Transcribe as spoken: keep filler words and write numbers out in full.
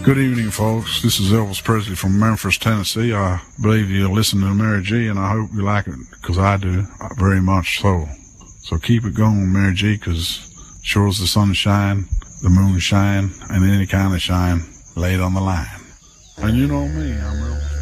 Good evening, folks. This is Elvis Presley from Memphis, Tennessee. I believe you'll listen to Mary G, and I hope you like it, because I do, very much so. So keep it going, Mary G, because sure as the sun shine, the moon shine, and any kind of shine laid on the line. And you know me, I'm real